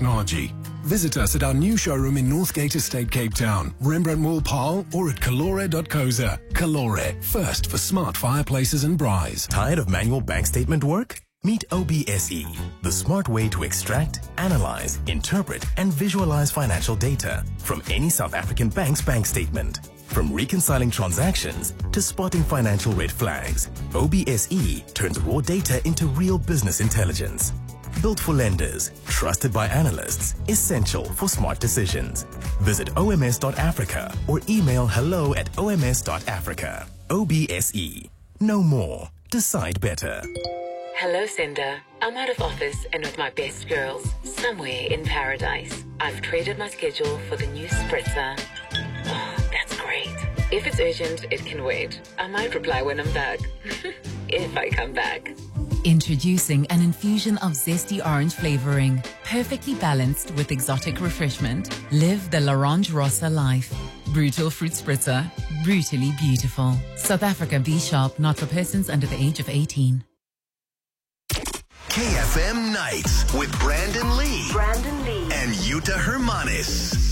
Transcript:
technology. Visit us at our new showroom in Northgate Estate, Cape Town, Rembrandt Mall, Paarl, or at calore.coza. Calore, first for smart fireplaces and braais. Tired of manual bank statement work? Meet OBSE, the smart way to extract, analyze, interpret, and visualize financial data from any South African bank's bank statement. From reconciling transactions to spotting financial red flags, OBSE turns raw data into real business intelligence. Built for lenders, trusted by analysts, essential for smart decisions. Visit oms.africa or email hello@oms.africa. OBSE. Know more. Decide better. Hello, Cinder. I'm out of office and with my best girls, somewhere in paradise. I've traded my schedule for the new spritzer. Oh, that's great. If it's urgent, it can wait. I might reply when I'm back. If I come back. Introducing an infusion of zesty orange flavoring, perfectly balanced with exotic refreshment. Live the L'Orange Rossa life. Brutal fruit spritzer, brutally beautiful. South Africa B Sharp, not for persons under the age of 18. KFM Nights with Brandon Lee. Brandon Lee. And Yuta Hermanis.